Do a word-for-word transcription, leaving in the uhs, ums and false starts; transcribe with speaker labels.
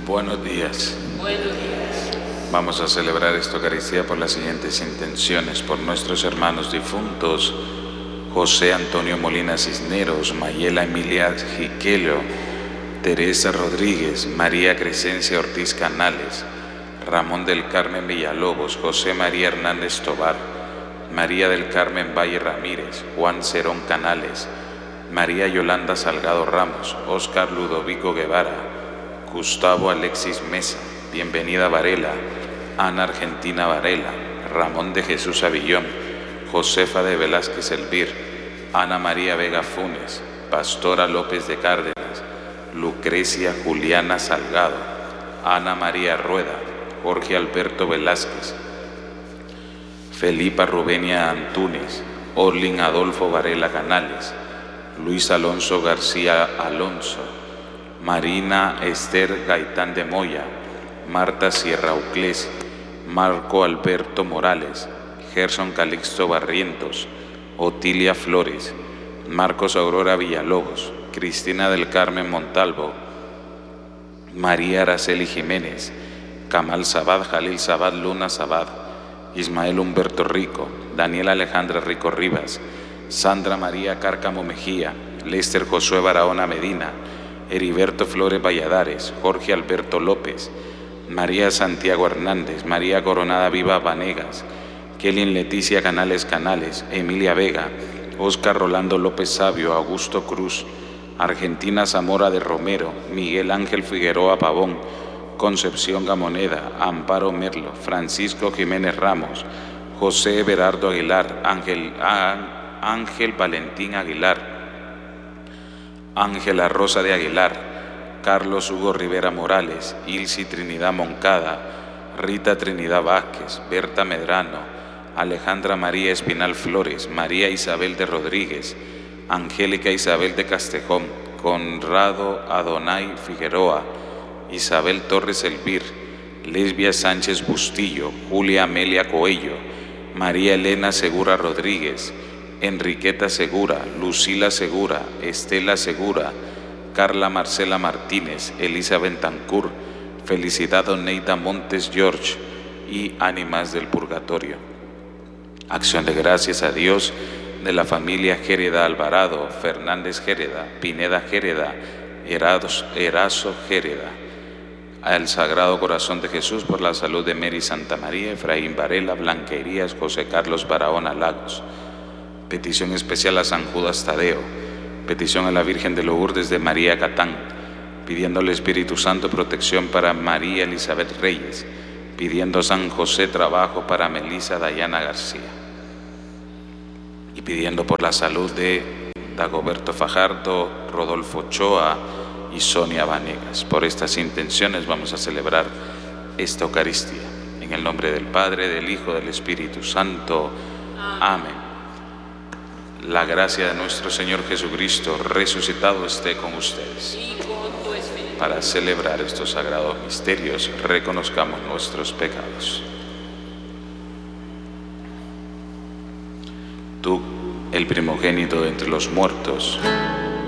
Speaker 1: Buenos días.
Speaker 2: Buenos días.
Speaker 1: Vamos a celebrar esta Eucaristía por las siguientes intenciones: por nuestros hermanos difuntos, José Antonio Molina Cisneros, Mayela Emilia Jiquelo, Teresa Rodríguez, María Crescencia Ortiz Canales, Ramón del Carmen Villalobos, José María Hernández Tobar, María del Carmen Valle Ramírez, Juan Cerón Canales, María Yolanda Salgado Ramos, Óscar Ludovico Guevara, Gustavo Alexis Mesa, Bienvenida Varela, Ana Argentina Varela, Ramón de Jesús Avillón, Josefa de Velázquez Elvir, Ana María Vega Funes, Pastora López de Cárdenas, Lucrecia Juliana Salgado, Ana María Rueda, Jorge Alberto Velázquez, Felipa Rubenia Antúnez, Orlin Adolfo Varela Canales, Luis Alonso García Alonso, Marina Esther Gaitán de Moya, Marta Sierra Uclés, Marco Alberto Morales, Gerson Calixto Barrientos, Otilia Flores, Marcos Aurora Villalobos, Cristina del Carmen Montalvo, María Araceli Jiménez, Kamal Sabad, Jalil Sabad, Luna Sabad, Ismael Humberto Rico, Daniela Alejandra Rico Rivas, Sandra María Cárcamo Mejía, Lester Josué Barahona Medina, Heriberto Flores Valladares, Jorge Alberto López, María Santiago Hernández, María Coronada Viva Vanegas, Kelly Leticia Canales Canales, Emilia Vega, Óscar Rolando López Sabio, Augusto Cruz, Argentina Zamora de Romero, Miguel Ángel Figueroa Pavón, Concepción Gamoneda, Amparo Merlo, Francisco Jiménez Ramos, José Berardo Aguilar, Ángel, Ángel Valentín Aguilar, Ángela Rosa de Aguilar, Carlos Hugo Rivera Morales, Ilsi Trinidad Moncada, Rita Trinidad Vázquez, Berta Medrano, Alejandra María Espinal Flores, María Isabel de Rodríguez, Angélica Isabel de Castejón, Conrado Adonai Figueroa, Isabel Torres Elvir, Lesbia Sánchez Bustillo, Julia Amelia Coello, María Elena Segura Rodríguez, Enriqueta Segura, Lucila Segura, Estela Segura, Carla Marcela Martínez, Elisa Bentancur, Felicidad Oneida Montes George y Ánimas del Purgatorio. Acción de gracias a Dios de la familia Géreda Alvarado, Fernández Géreda, Pineda Géreda, Erazo Géreda, al Sagrado Corazón de Jesús por la salud de Mary Santa María, Efraín Varela, Blanca Irías, José Carlos Barahona Lagos. Petición especial a San Judas Tadeo, petición a la Virgen de Lourdes de María Catán, pidiendo al Espíritu Santo protección para María Elizabeth Reyes, pidiendo a San José trabajo para Melisa Dayana García y pidiendo por la salud de Dagoberto Fajardo, Rodolfo Ochoa y Sonia Vanegas. Por estas intenciones vamos a celebrar esta Eucaristía. En el nombre del Padre, del Hijo, del Espíritu Santo. Amén. La gracia de nuestro Señor Jesucristo resucitado esté con ustedes.
Speaker 2: Y con tu espíritu.
Speaker 1: Para celebrar estos sagrados misterios, reconozcamos nuestros pecados. Tú, el primogénito de entre los muertos,